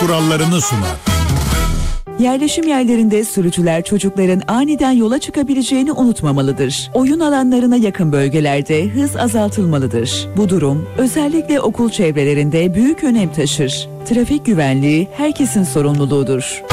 kurallarını sunar. Yerleşim yerlerinde sürücüler çocukların aniden yola çıkabileceğini unutmamalıdır. Oyun alanlarına yakın bölgelerde hız azaltılmalıdır. Bu durum özellikle okul çevrelerinde büyük önem taşır. Trafik güvenliği herkesin sorumluluğudur.